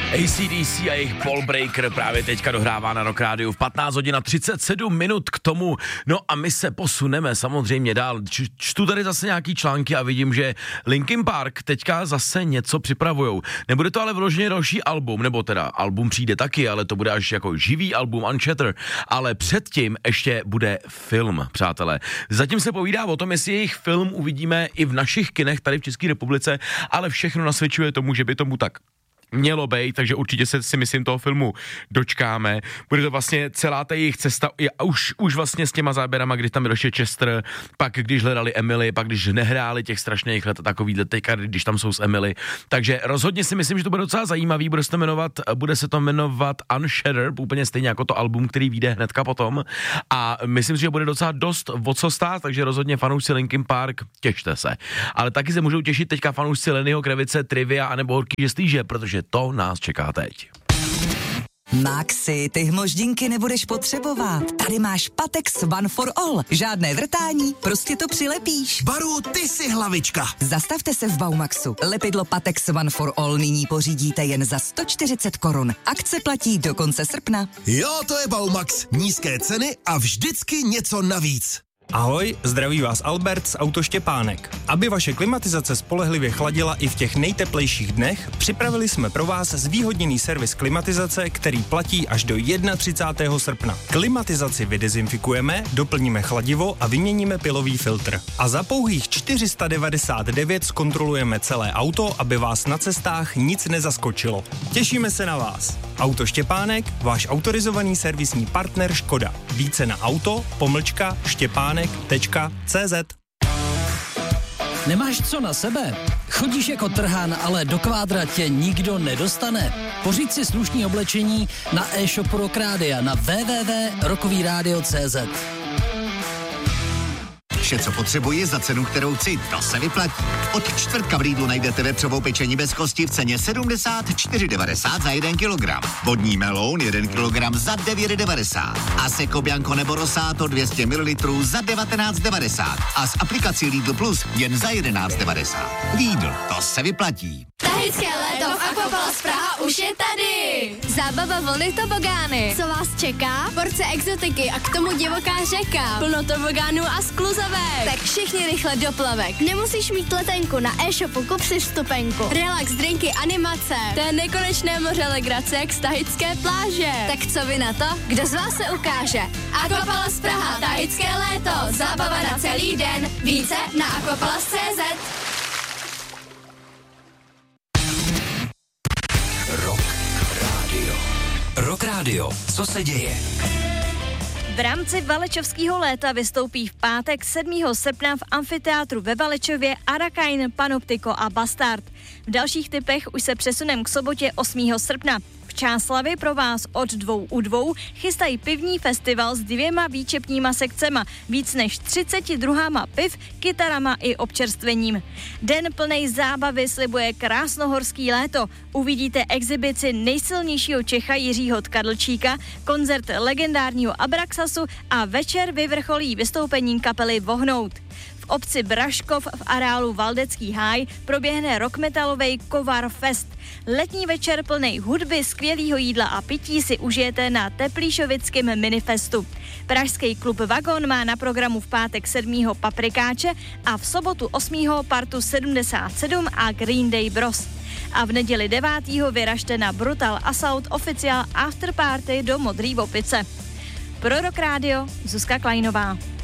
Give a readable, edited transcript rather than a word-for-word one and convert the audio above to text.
AC/DC a jejich Paul Breaker právě teďka dohrává na Rock Rádiu v 15 hodin a 37 minut k tomu. No a my se posuneme samozřejmě dál. Čtu tady zase nějaký články a vidím, že Linkin Park teďka zase něco připravujou. Nebude to ale vloženě další album, nebo teda album přijde taky, ale to bude až jako živý album Unshatter. Ale předtím ještě bude film, přátelé. Zatím se povídá o tom, jestli jejich film uvidíme i v našich kinech tady v České republice, ale všechno nasvědčuje tomu, že by tomu tak mělo být, takže určitě si myslím toho filmu dočkáme. Bude to vlastně celá ta jejich cesta, už vlastně s těma záběrama, když tam byl Chester, pak když hledali Emily, pak když nehráli těch strašných let takovýhle teďka, když tam jsou s Emily. Takže rozhodně si myslím, že to bude docela zajímavý, bude se to jmenovat Unshatter, úplně stejně jako to album, který vyjde hnedka potom. A myslím si, že bude docela dost o co stát, takže rozhodně fanoušci Linkin Park, těšte se. Ale taky se můžou těšit teďka fanoušci Lennyho Kravice, Trivia anebo Horký žestlíže, protože to nás čeká teď. Maxi, ty hmoždinky nebudeš potřebovat. Tady máš Patex One for All. Žádné vrtání, prostě to přilepíš. Baru, ty jsi hlavička. Zastavte se v Baumaxu. Lepidlo Patex One for All nyní pořídíte jen za 140 korun. Akce platí do konce srpna. Jo, to je Baumax. Nízké ceny a vždycky něco navíc. Ahoj, zdraví vás Albert z Auto Štěpánek. Aby vaše klimatizace spolehlivě chladila i v těch nejteplejších dnech, připravili jsme pro vás zvýhodněný servis klimatizace, který platí až do 31. srpna. Klimatizaci vydezinfikujeme, doplníme chladivo a vyměníme pilový filtr. A za pouhých 499 zkontrolujeme celé auto, aby vás na cestách nic nezaskočilo. Těšíme se na vás. Auto Štěpánek, váš autorizovaný servisní partner Škoda. Více na auto-štěpánek.cz. Nemáš co na sebe? Chodíš jako trhán, ale do kvádra tě nikdo nedostane? Pořiď si slušný oblečení na e-shopu Rock Rádia na www.rockovyradio.cz. Vše, co potřebuji za cenu, kterou chci, to se vyplatí. Od čtvrtka v Lidlu najdete vepřovou pečení bez kosti v ceně 74,90 za 1 kilogram. Vodní meloun 1 kilogram za 9,90. A Seco Bianco nebo Rosato 200 ml za 19,90. A s aplikací Lidl Plus jen za 11,90. Lidl, to se vyplatí. Tahické léto v Aquapalace Praha už je tady. Zábava vlny tobogány. Co vás čeká? Porce exotiky a k tomu divoká řeka. Plno tobogánů a skluzavek. Tak všichni rychle do plavek. Nemusíš mít letenku, na e-shopu kup si vstupenku. Relax, drinky, animace. To je nekonečné moře legrace jak z tahické pláže. Tak co vy na to? Kdo z vás se ukáže? Aquapalace Praha, tahické léto. Zábava na celý den. Více na aquapalace.cz. Rock Radio. Co se děje? V rámci Valečovského léta vystoupí v pátek 7. srpna v amfiteátru ve Valečově Arakain, Panoptiko a Bastard. V dalších typech už se přesunem k sobotě 8. srpna. V Čáslavi pro vás od 2 u 2 chystají pivní festival s 2 výčepníma sekcema, víc než 30 druhama piv, kytarama i občerstvením. Den plnej zábavy slibuje krásnohorský léto. Uvidíte exibici nejsilnějšího Čecha Jiřího Tkadlčíka, koncert legendárního Abraxasu a večer vyvrcholí vystoupením kapely Vohnout. V obci Braškov v areálu Valdecký háj proběhne rockmetalovej Kovar Fest. Letní večer plnej hudby, skvělýho jídla a pití si užijete na Teplíšovickém minifestu. Pražský klub Vagon má na programu v pátek 7. Paprikáče a v sobotu 8. Partu 77 a Green Day Bros. A v neděli 9. vyražte na Brutal Assault Official Afterparty do Modrý Opice. Pro Rock Radio Zuzka Klajnová.